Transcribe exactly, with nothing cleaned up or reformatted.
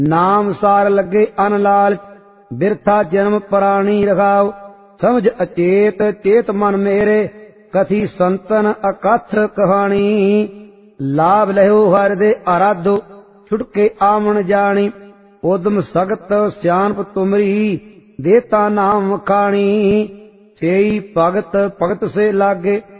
नाम सार लगे अन लाल बिरथा जन्म प्राणी रखाव समझ अचेत चेत मन मेरे कथी संतन अकथ कहानी लाभ लहो हर दे आराधो छुटके आमन जानी उदम सगत सियानप तुमरी देता नाम खानी सेई भगत भगत से लागे